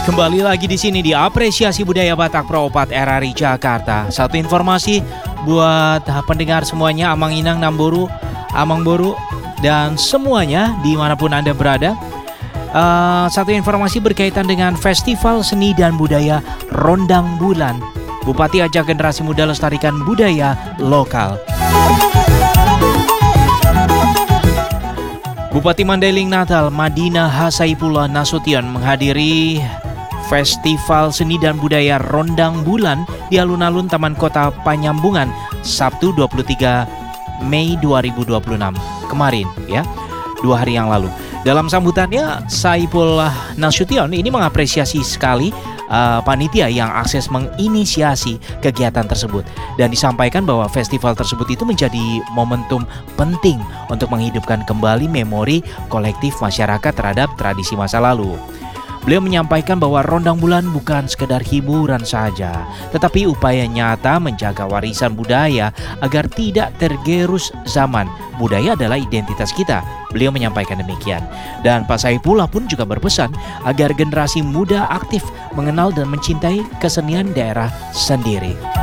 Kembali lagi di sini di Apresiasi Budaya Batak Pro 4 RRI Jakarta. Satu informasi buat pendengar semuanya, Amang Inang, Namboru, Amang Boru, dan semuanya dimanapun Anda berada. Satu informasi berkaitan dengan Festival Seni dan Budaya Rondang Bulan. Bupati ajak generasi muda lestarikan budaya lokal. Bupati Mandailing Natal Madinah Hasaipullah Nasution menghadiri Festival Seni dan Budaya Rondang Bulan di alun-alun Taman Kota Panyambungan Sabtu 23 Mei 2026 kemarin ya, 2 hari yang lalu. Dalam sambutannya, Saipullah Nasution ini mengapresiasi sekali panitia yang akses menginisiasi kegiatan tersebut dan disampaikan bahwa festival tersebut itu menjadi momentum penting untuk menghidupkan kembali memori kolektif masyarakat terhadap tradisi masa lalu. Beliau menyampaikan bahwa Rondang Bulan bukan sekedar hiburan saja, tetapi upaya nyata menjaga warisan budaya agar tidak tergerus zaman. Budaya adalah identitas kita, beliau menyampaikan demikian. Dan Pak Saipullah pun juga berpesan agar generasi muda aktif mengenal dan mencintai kesenian daerah sendiri.